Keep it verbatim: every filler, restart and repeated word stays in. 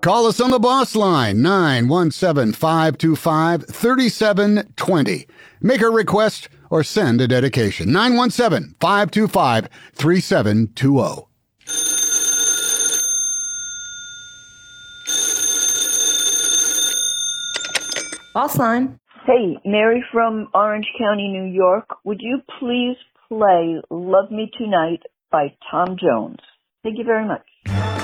Call us on the boss line, nine one seven, five two five, three seven two zero. Make a request or send a dedication, nine one seven, five two five, three seven two zero. Boss line. Hey, Mary from Orange County, New York. Would you please play Love Me Tonight by Tom Jones? Thank you very much.